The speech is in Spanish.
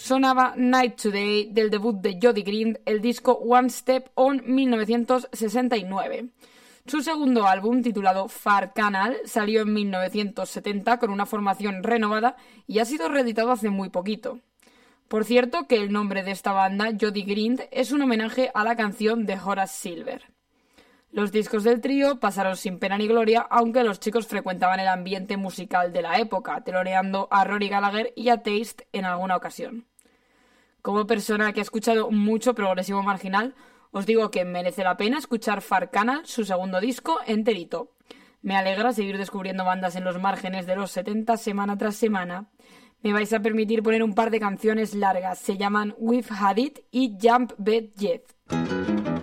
sonaba Night Today del debut de Jody Green, el disco One Step On 1969. Su segundo álbum, titulado Far Canal, salió en 1970 con una formación renovada y ha sido reeditado hace muy poquito. Por cierto que el nombre de esta banda, Jody Green, es un homenaje a la canción de Horace Silver. Los discos del trío pasaron sin pena ni gloria, aunque los chicos frecuentaban el ambiente musical de la época, teloneando a Rory Gallagher y a Taste en alguna ocasión. Como persona que ha escuchado mucho progresivo marginal, os digo que merece la pena escuchar Far Canal, su segundo disco, enterito. Me alegra seguir descubriendo bandas en los márgenes de los 70 semana tras semana. Me vais a permitir poner un par de canciones largas, se llaman We've Had It y Jump Bet Jet.